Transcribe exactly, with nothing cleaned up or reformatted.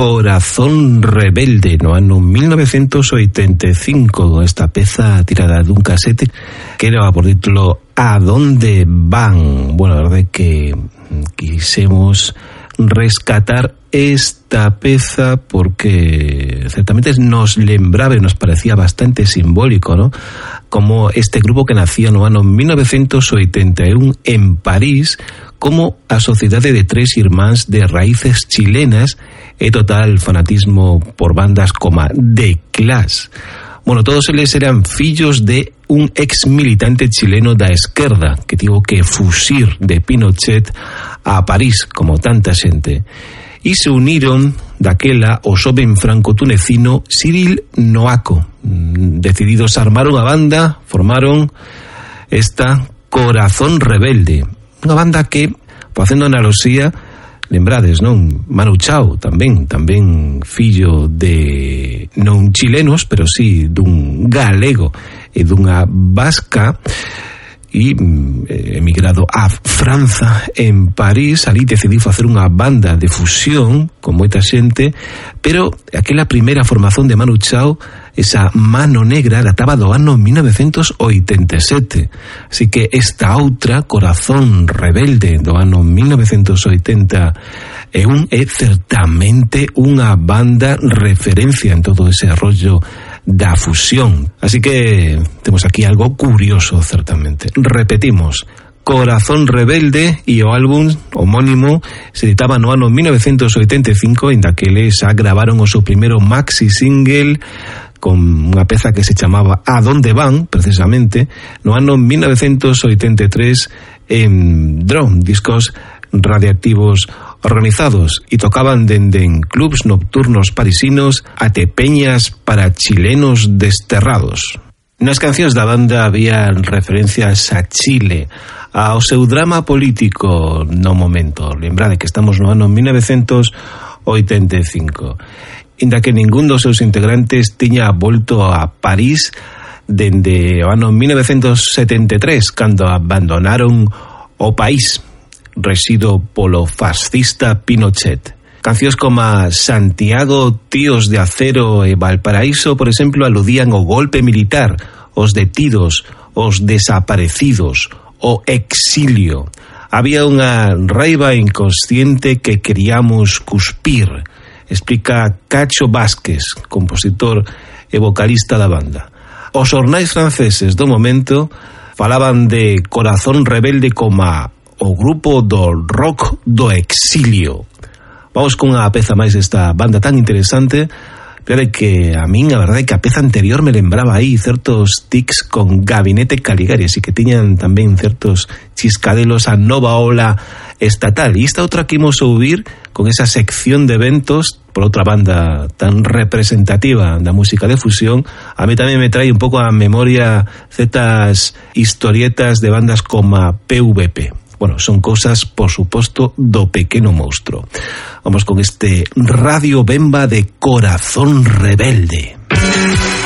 Corazón Rebelde no ano mil novecientos oitenta e cinco, esta peza tirada dun casete que era por título A dónde van. Bueno, a verdade é que quisemos rescatar esta peza porque certamente nos lembraba e nos parecía bastante simbólico, ¿no? Como este grupo que nacía no ano mil novecientos oitenta e un en París como a sociedade de tres irmáns de raíces chilenas e total fanatismo por bandas como The Clash. Bueno, todos eles eran fillos de un ex militante chileno da esquerda que tivo que fuxir de Pinochet a París, como tanta xente. E se uniron daquela o xoven franco-tunecino Cyril Noaco. Decididos armaron a banda, formaron esta Corazón Rebelde. Unha banda que, facendo analoxía, lembrades, non? Manu Chao tamén, tamén fillo de non chilenos, pero sí dun galego e dunha vasca, e emigrado a Franza, en París. Ali decidiu facer unha banda de fusión con moita xente, pero aquela primeira formación de Manu Chao, esa Mano Negra, databa do ano mil novecientos oitenta e sete. Así que esta outra, Corazón Rebelde, do ano mil novecientos oitenta e un, é certamente unha banda referencia en todo ese rollo da fusión. Así que temos aquí algo curioso, certamente. Repetimos, Corazón Rebelde e o álbum homónimo se editaba no ano mil novecientos oitenta e cinco, en daqueles xa gravaron o seu primeiro maxi single con unha peza que se chamaba A dónde van, precisamente, no ano mil novecientos oitenta e tres en Drone, discos radiactivos organizados, e tocaban dende en clubs nocturnos parisinos até peñas para chilenos desterrados. Nas cancións da banda había referencias a Chile, ao seu drama político no momento. Lembrade que estamos no ano mil novecientos oitenta e cinco. Inda que ningún dos seus integrantes tiña volto a París dende o ano mil novecientos setenta e tres, cando abandonaron o país resido polo fascista Pinochet. Cancións como Santiago, Tíos de Acero e Valparaíso, por exemplo, aludían ao golpe militar, os detidos, os desaparecidos, o exilio. Había unha raiva inconsciente que queríamos cuspir, explica Cacho Vázquez, compositor e vocalista da banda. Os xornais franceses do momento falaban de Corazón Rebelde como o grupo do rock do exilio. Vamos con unha peza máis desta banda tan interesante, pero é que a min a verdade é que a peza anterior me lembraba aí certos tics con Gabinete Caligari, así que tiñan tamén certos chiscadelos a nova ola estatal. E esta outra que imos ouvir con esa sección de eventos por outra banda tan representativa da música de fusión, a mí tamén me trae un pouco a memoria certas historietas de bandas como P V P. Bueno, son cousas, por suposto, do Pequeno Monstro. Vamos con este Radio Bemba de Corazón Rebelde.